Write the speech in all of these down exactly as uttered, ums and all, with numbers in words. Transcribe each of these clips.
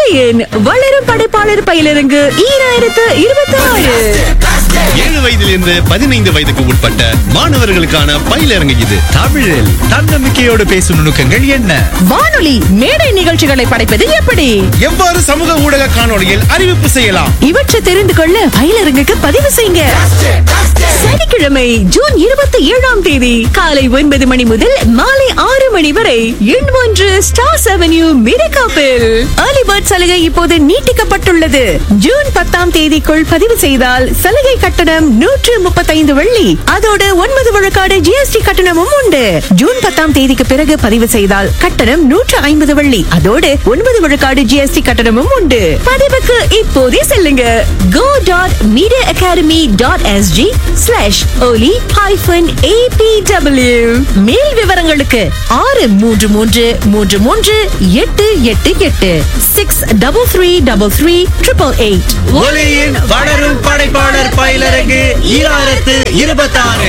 ஒலியின் வளரும் படைப்பாளர் பயிலரங்கு ஈராயிரத்து இருபத்தி ஆறு ஏழு வயதிலிருந்து பதினைந்து வயதுக்கு உட்பட்ட மாணவர்களுக்கான பயிலரங்கு இது. தமிழில் தன்னம்பிக்கையோடு பேசும் நுணுக்கங்கள் என்ன? வானொலி மேடை நிகழ்ச்சிகளை படைப்பது எப்படி? எவ்வாறு சமூக ஊடக காணொளியில் அறிவிப்பு செய்யலாம்? இவற்றை தெரிந்து கொள்ள பயிலரங்குக்கு பதிவு செய்யுங்க. சனிக்கிழமை ஜூன் இருபத்தி ஏழாம் தேதி காலை ஒன்பது மணி முதல் மாலை ஆறு மணி வரை எண் ஒன்று ஸ்டார்ஸ் அவென்யூ மிரகாப்பில் ஏர்லி பேர்ட் சலுகை இப்போது நீட்டிக்கப்பட்டுள்ளது. ஜூன் பத்தாம் தேதிக்குள் பதிவு செய்தால் சலுகை கட்டணம் நூற்று முப்பத்தைந்து வெள்ளி. அதோடு ஒன்பது விழுக்காடு ஜிஎஸ்டி கட்டணமும் உண்டு. ஜூன் பத்தாம் தேதிக்கு பிறகு பதிவு செய்தால் கட்டணம் நூற்று ஐம்பது வெள்ளி. அதோடு ஒன்பது விழுக்காடு ஜிஎஸ்டி கட்டணமும் உண்டு. பதிவுக்கு இப்போதே செல்லுங்க. go dot media academy dot s g slash oli hyphen a p w. மேல் விவரங்களுக்கு ஆறு மூன்று மூன்று மூன்று மூன்று எட்டு எட்டு எட்டு six double three double three triple eight. ஒலியின் வளரும் படைப்பாளர் பயிலரங்கு ஈராயிரத்து இருபத்தி ஆறு.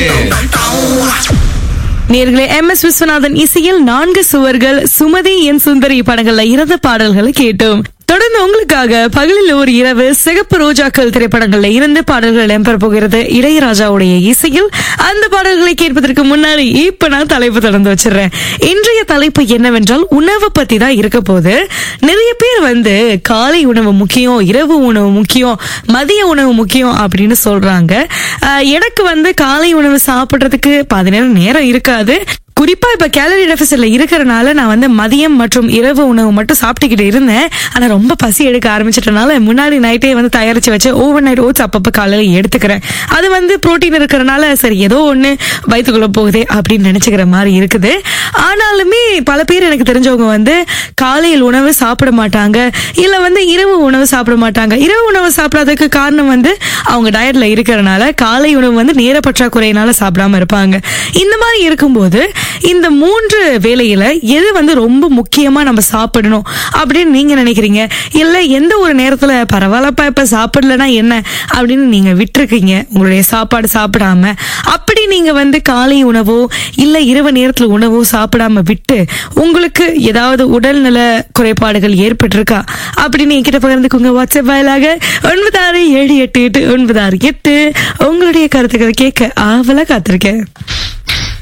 நேர்களே, எம் எஸ் விஸ்வநாதன் இசையில் நான்கு சுவர்கள், சுமதி என் சுந்தரி படங்கள்ல இருந்த பாடல்களை கேட்டோம். தொடர்ந்து உங்களுக்காக பகலில் ஒரு இரவு, சிகப்பு ரோஜாக்கள் திரைப்படங்கள்ல இருந்து பாடல்கள் இடம்பெற போகிறது இளையராஜாவுடைய இசையில். அந்த பாடல்களை கேட்பதற்கு முன்னாடி இப்ப நான் தலைப்பு தொடர்ந்து வச்சிடறேன். இன்றைய தலைப்பு என்னவென்றால் உணவை பத்தி தான் இருக்க போது. நிறைய பேர் வந்து காலை உணவு முக்கியம், இரவு உணவு முக்கியம், மதிய உணவு முக்கியம் அப்படின்னு சொல்றாங்க. எனக்கு வந்து காலை உணவு சாப்பிடுறதுக்கு பதினேழு நேரம் இருக்காது. குறிப்பா இப்ப கேலரி டெபிசிட்ல இருக்கிறனால நான் வந்து மதியம் மற்றும் இரவு உணவு மட்டும் சாப்பிட்டுக்கிட்டு இருந்தேன். ஆனா ரொம்ப பசி எடுக்க ஆரம்பிச்சிட்டனால முன்னாடி நைட்டே வந்து தயாரிச்சு வச்சு ஓவர் நைட் ஓட்ஸ் அப்பப்ப காலையில எடுத்துக்கிறேன். அது வந்து புரோட்டீன் இருக்கிறனால சரி ஏதோ ஒண்ணு வயிற்றுக்குள்ள போகுதே அப்படின்னு நினைச்சுக்கிற மாதிரி இருக்குது. ஆனாலுமே பல பேர் எனக்கு தெரிஞ்சவங்க வந்து காலையில் உணவு சாப்பிட மாட்டாங்க, இல்ல வந்து இரவு உணவு சாப்பிட மாட்டாங்க. இரவு உணவு சாப்பிடாததுக்கு காரணம் வந்து அவங்க டயட்ல இருக்கிறனால காலை உணவு வந்து நேர பற்றாக்குறையினால சாப்பிடாம இருப்பாங்க. இந்த மாதிரி இருக்கும்போது இந்த மூன்று வேளையில எது வந்து ரொம்ப முக்கியமா நம்ம சாப்பிடணும் அப்படின்னு நீங்க நினைக்கிறீங்க? இல்ல எந்த ஒரு நேரத்துல பரவாயில்லப்பா இப்ப சாப்பிடலன்னா என்ன அப்படின்னு நீங்க விட்டுருக்கீங்க உங்களுடைய சாப்பாடு சாப்பிடாம? அப்படி நீங்க வந்து காலை உணவோ இல்ல இரவு நேரத்துல உணவோ சாப்பிடாம விட்டு உங்களுக்கு ஏதாவது உடல்நல குறைபாடுகள் ஏற்பட்டிருக்கா அப்படின்னு என்கிட்ட பகிர்ந்துக்கோங்க. வாட்ஸ்அப் வாயிலாக ஒன்பது ஆறு ஏழு எட்டு எட்டு ஒன்பது ஆறு எட்டு. உங்களுடைய கருத்துக்களை கேட்க ஆவலா காத்திருக்கேன்.